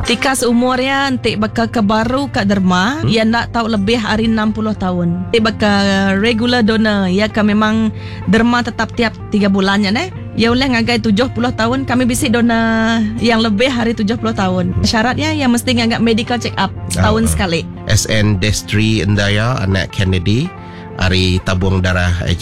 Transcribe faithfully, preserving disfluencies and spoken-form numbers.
Tika seumur ya, nanti bakal ke baru kat derma, hmm? ya nak tahu lebih hari enam puluh tahun. Nanti bakal regular donor, ya kan memang derma tetap tiap tiga bulannya ne. Ya oleh ngagai tujuh puluh tahun, kami bisik donor yang lebih hari tujuh puluh tahun. Syaratnya yang mesti ngagak medical check up setahun oh, sekali. S N Destri Endaya, anak Kennedy, hari tabung darah H